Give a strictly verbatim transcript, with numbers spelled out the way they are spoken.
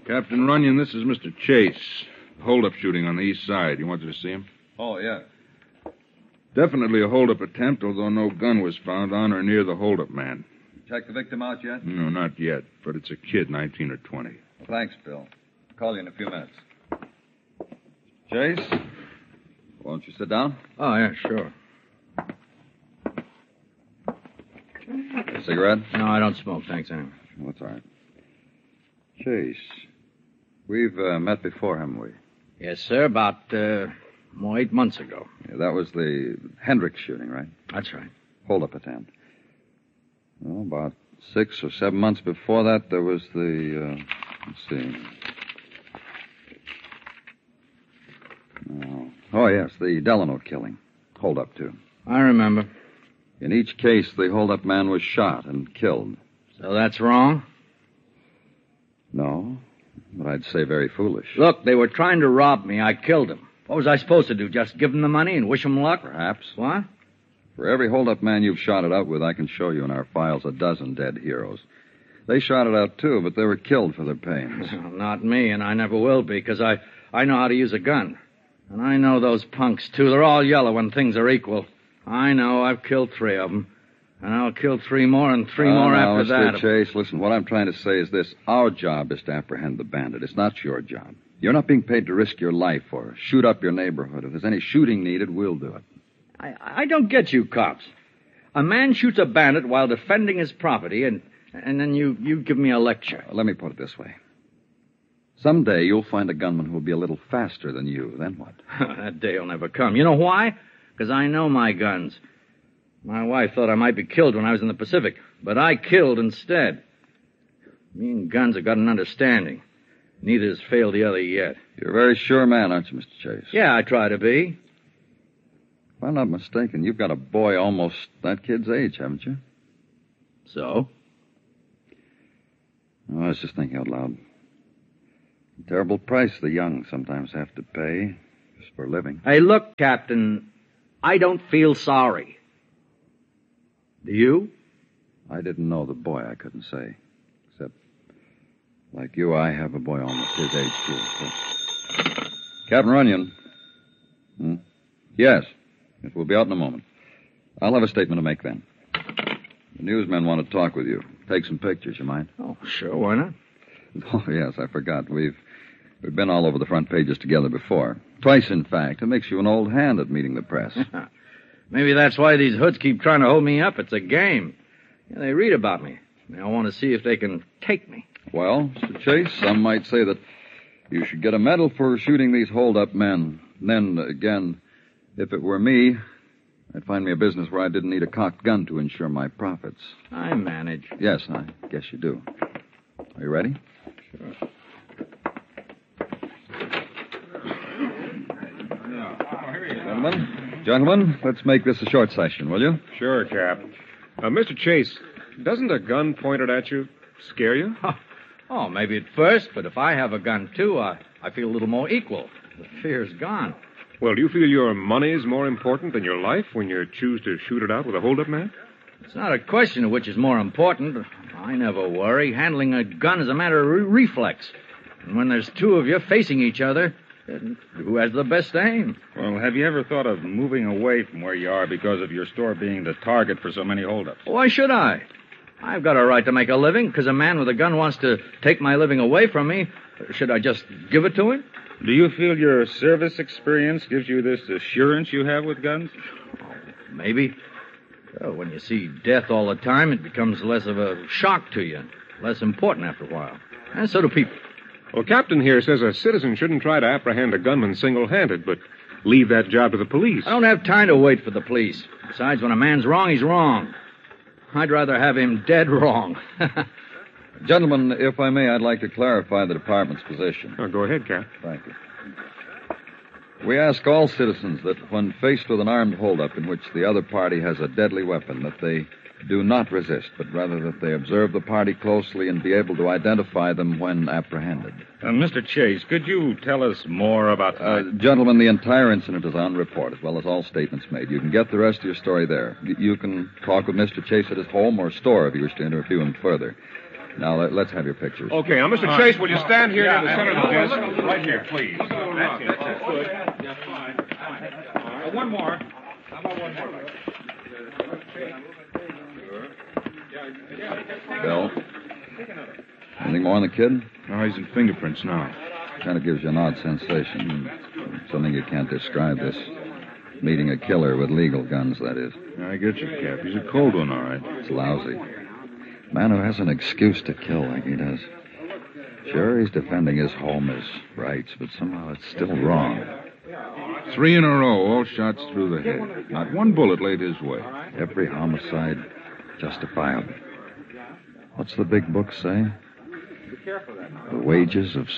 Captain Runyon, this is Mister Chase. Hold-up shooting on the east side. You wanted to see him? Oh, yeah. Definitely a hold-up attempt, although no gun was found on or near the hold-up man. Check the victim out yet? No, not yet, but it's a kid, nineteen or twenty. Thanks, Bill. I'll call you in a few minutes. Chase, won't you sit down? Oh, yeah, sure. A cigarette? No, I don't smoke, thanks, anyway. Oh, that's all right. Chase, we've uh, met before, haven't we? Yes, sir, about, uh, more eight months ago. Yeah, that was the Hendricks shooting, right? That's right. Hold-up attempt. Well, about six or seven months before that, there was the, uh, let's see. Oh, oh yes, the Delano killing. Hold-up, too. I remember. In each case, the hold-up man was shot and killed. So that's wrong? No, but I'd say very foolish. Look, they were trying to rob me. I killed them. What was I supposed to do, just give them the money and wish them luck? Perhaps. What? For every hold-up man you've shot it out with, I can show you in our files a dozen dead heroes. They shot it out, too, but they were killed for their pains. Well, not me, and I never will be, because I, I know how to use a gun. And I know those punks, too. They're all yellow when things are equal. I know. I've killed three of them. And I'll kill three more and three uh, more now, after Mister that. Chase, listen, what I'm trying to say is this. Our job is to apprehend the bandit. It's not your job. You're not being paid to risk your life or shoot up your neighborhood. If there's any shooting needed, we'll do it. I, I don't get you, cops. A man shoots a bandit while defending his property, and and then you, you give me a lecture. Uh, let me put it this way. Someday you'll find a gunman who'll be a little faster than you. Then what? That day will never come. You know why? Because I know my guns. My wife thought I might be killed when I was in the Pacific, but I killed instead. Me and guns have got an understanding. Neither has failed the other yet. You're a very sure man, aren't you, Mister Chase? Yeah, I try to be. If I'm not mistaken, you've got a boy almost that kid's age, haven't you? So? Oh, I was just thinking out loud. Terrible price the young sometimes have to pay just for a living. Hey, look, Captain, I don't feel sorry. Do you? I didn't know the boy, I couldn't say. Except, like you, I have a boy almost his age, too. So. Captain Runyon. Hmm? Yes. It will be out in a moment. I'll have a statement to make then. The newsmen want to talk with you. Take some pictures, you mind? Oh, sure, why not? Oh, yes, I forgot. We've we've been all over the front pages together before. Twice, in fact. It makes you an old hand at meeting the press. Maybe that's why these hoods keep trying to hold me up. It's a game. Yeah, they read about me. They all want to see if they can take me. Well, Mister Chase, some might say that you should get a medal for shooting these hold-up men. And then, again, if it were me, I'd find me a business where I didn't need a cocked gun to ensure my profits. I manage. Yes, I guess you do. Are you ready? Sure. Gentlemen, gentlemen, let's make this a short session, will you? Sure, Cap. Uh, Mister Chase, doesn't a gun pointed at you scare you? Oh, maybe at first, but if I have a gun, too, I, I feel a little more equal. The fear's gone. Well, do you feel your money's more important than your life when you choose to shoot it out with a hold-up man? It's not a question of which is more important. I never worry. Handling a gun is a matter of re- reflex. And when there's two of you facing each other, who has the best aim? Well, have you ever thought of moving away from where you are because of your store being the target for so many holdups? Why should I? I've got a right to make a living because a man with a gun wants to take my living away from me. Should I just give it to him? Do you feel your service experience gives you this assurance you have with guns? Oh, maybe. Well, when you see death all the time, it becomes less of a shock to you, less important after a while. And so do people. Well, Captain here says a citizen shouldn't try to apprehend a gunman single-handed, but leave that job to the police. I don't have time to wait for the police. Besides, when a man's wrong, he's wrong. I'd rather have him dead wrong. Gentlemen, if I may, I'd like to clarify the department's position. Oh, go ahead, Cap. Thank you. We ask all citizens that when faced with an armed holdup in which the other party has a deadly weapon, that they do not resist, but rather that they observe the party closely and be able to identify them when apprehended. Uh, Mister Chase, could you tell us more about... Uh, gentlemen, the entire incident is on report, as well as all statements made. You can get the rest of your story there. You can talk with Mister Chase at his home or store if you wish to interview him further. Now, let, let's have your pictures. Okay, now, Mister Chase, will you stand here Yeah, near the center of the uh, desk? Right here, please. That's it. That's good. Yeah, fine. Uh, one more. How about one more? Bill? Anything more on the kid? No, he's in fingerprints now. Kind of gives you an odd sensation. Something you can't describe, this meeting a killer with legal guns, that is. I get you, Cap. He's a cold one, all right. It's lousy. Man who has an excuse to kill like he does. Sure, he's defending his home, his rights, but somehow it's still wrong. Three in a row, all shots through the head. Not one bullet laid his way. Every homicide justifiable. What's the big book say? The wages of